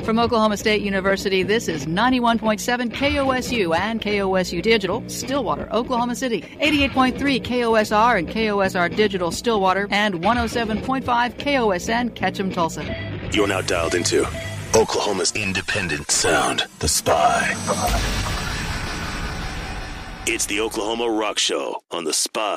From Oklahoma State University, this is 91.7 KOSU and KOSU Digital, Stillwater, Oklahoma City, 88.3 KOSR and KOSR Digital, Stillwater, and 107.5 KOSN, Ketchum, Tulsa. You're now dialed into Oklahoma's independent sound, The Spy. It's the Oklahoma Rock Show on The Spy.